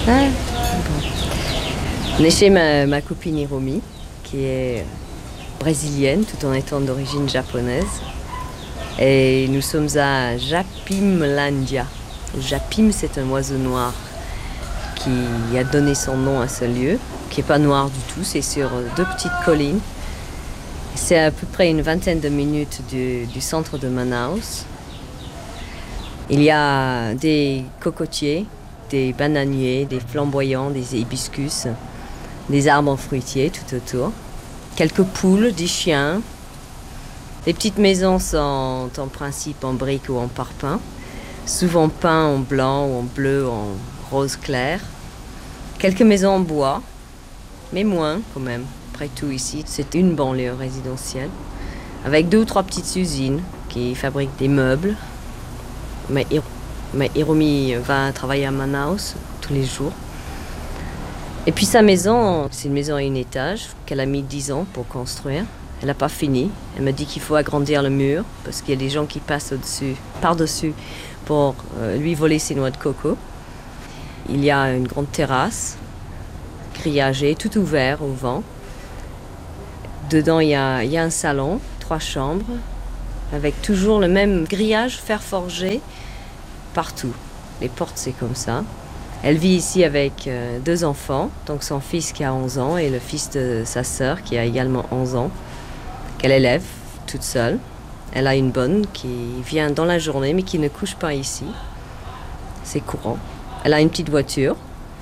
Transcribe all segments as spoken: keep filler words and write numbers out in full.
Ah, bon. On est chez ma, ma copine Hiromi, qui est brésilienne tout en étant d'origine japonaise. Et nous sommes à Japimlandia. Japim, c'est un oiseau noir qui a donné son nom à ce lieu, qui n'est pas noir du tout, c'est sur deux petites collines. C'est à peu près une vingtaine de minutes du, du centre de Manaus. Il y a des cocotiers, des bananiers, des flamboyants, des hibiscus, des arbres fruitiers tout autour. Quelques poules, des chiens. Les petites maisons sont en principe en briques ou en parpaing, souvent peints en blanc ou en bleu ou en rose clair. Quelques maisons en bois, mais moins quand même. Après tout ici, c'est une banlieue résidentielle, avec deux ou trois petites usines qui fabriquent des meubles. Mais, mais Hiromi va travailler à Manaus tous les jours. Et puis sa maison, c'est une maison à un étage qu'elle a mis dix ans pour construire. Elle n'a pas fini. Elle me dit qu'il faut agrandir le mur parce qu'il y a des gens qui passent au-dessus, par-dessus pour euh, lui voler ses noix de coco. Il y a une grande terrasse, grillagée, tout ouvert au vent. Dedans, il y a, il y a un salon, trois chambres, avec toujours le même grillage fer forgé partout. Les portes, c'est comme ça. Elle vit ici avec euh, deux enfants, donc son fils qui a onze ans et le fils de sa sœur qui a également onze ans, qu'elle élève toute seule. Elle a une bonne qui vient dans la journée mais qui ne couche pas ici. C'est courant. Elle a une petite voiture.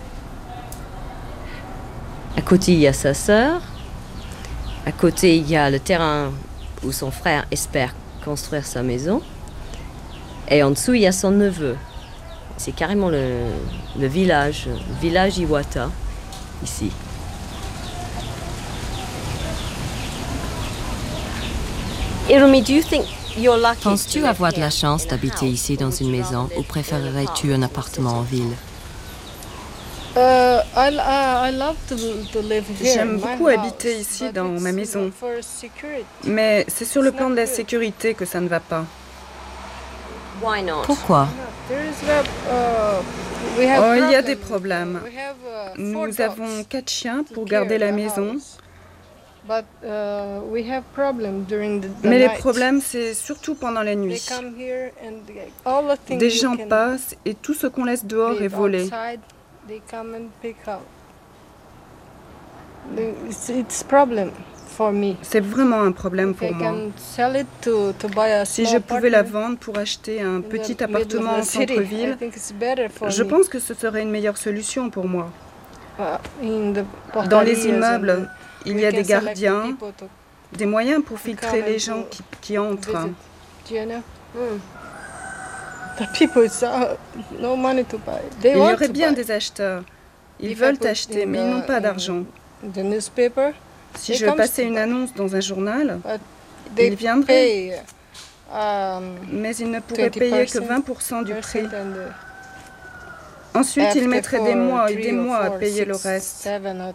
À côté, il y a sa sœur. À côté, il y a le terrain où son frère espère construire sa maison. Et en dessous, il y a son neveu. C'est carrément le, le village, le village Iwata, ici. Penses-tu avoir de la chance d'habiter ici dans une maison ou préférerais-tu un appartement en ville? J'aime beaucoup habiter ici dans ma maison, mais c'est sur le plan de la sécurité que ça ne va pas. Pourquoi? Oh, il y a des problèmes. Nous avons quatre chiens pour garder la maison. Mais les problèmes, c'est surtout pendant la nuit. Des gens passent et tout ce qu'on laisse dehors est volé. C'est vraiment un problème pour moi. Si je pouvais la vendre pour acheter un petit appartement en centre-ville, je pense que ce serait une meilleure solution pour moi. Dans les immeubles, il y a des gardiens, des moyens pour filtrer les gens qui, qui entrent. Il y aurait bien des acheteurs. Ils veulent acheter, mais ils n'ont pas d'argent. Si je passais une annonce dans un journal, ils viendraient, mais ils ne pourraient payer que vingt pour cent du prix. Ensuite, ils mettraient des mois et des mois à payer le reste.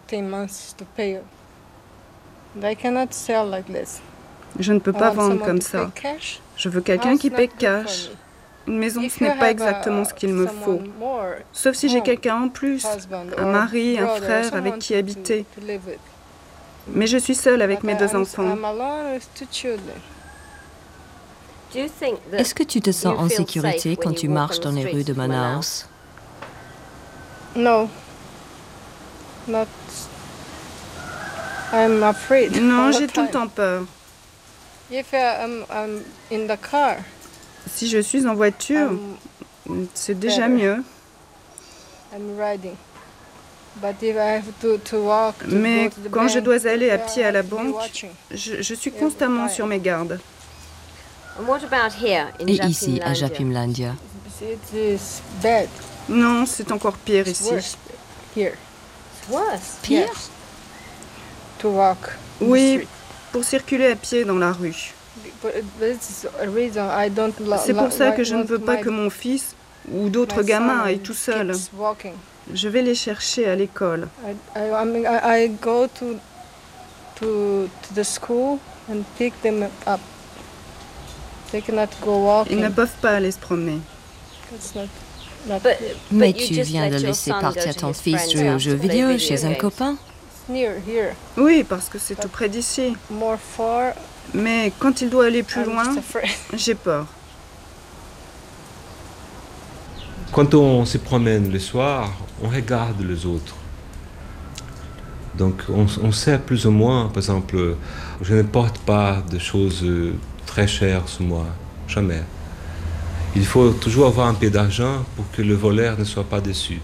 Je ne peux pas vendre comme ça. Je veux quelqu'un qui paie cash. Une maison, ce n'est pas exactement ce qu'il me faut. Sauf si j'ai quelqu'un en plus, un mari, un frère avec qui habiter. Mais je suis seule avec mes deux enfants. Est-ce que tu te sens en sécurité quand tu marches dans les rues de Manaus? Non, j'ai tout le temps peur. Si je suis en voiture, c'est déjà mieux. Mais quand je dois aller à pied à la banque, je, je suis constamment sur mes gardes. Et ici, à Japimlandia? Non, c'est encore pire ici. Pire? Oui, pour circuler à pied dans la rue. C'est pour ça que je ne veux pas que mon fils ou d'autres gamins aillent tout seuls. Je vais les chercher à l'école. Ils ne peuvent pas aller se promener. Mais tu viens de laisser partir ton fils jouer aux jeux vidéo chez un copain? Oui, parce que c'est tout près d'ici. Mais quand il doit aller plus loin, j'ai peur. Quand on se promène le soir, on regarde les autres. Donc on, on sait plus ou moins, par exemple, je ne porte pas de choses très chères sur moi, jamais. Il faut toujours avoir un peu d'argent pour que le voleur ne soit pas déçu.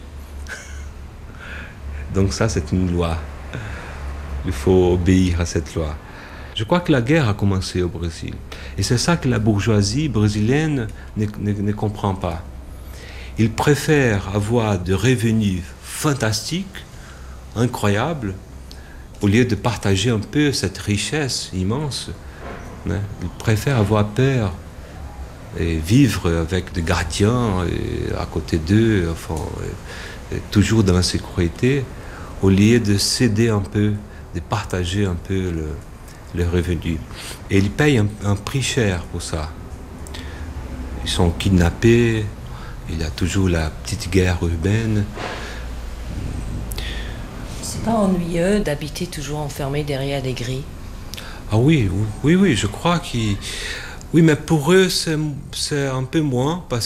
Donc ça, c'est une loi. Il faut obéir à cette loi. Je crois que la guerre a commencé au Brésil. Et c'est ça que la bourgeoisie brésilienne ne, ne, ne comprend pas. Ils préfèrent avoir des revenus fantastiques, incroyables, au lieu de partager un peu cette richesse immense. Ils préfèrent avoir peur et vivre avec des gardiens et à côté d'eux, enfin, et, et toujours dans la sécurité, au lieu de céder un peu, de partager un peu le, les revenus. Et ils payent un, un prix cher pour ça. Ils sont kidnappés, il y a toujours la petite guerre urbaine. C'est pas ennuyeux d'habiter toujours enfermé derrière des grilles? Ah oui, oui, oui, je crois qu'ils... Oui, mais pour eux, c'est un peu moins, parce